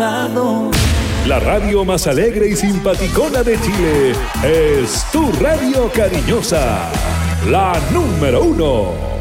lado. La radio más alegre y simpaticona de Chile es tu radio cariñosa, la número 1.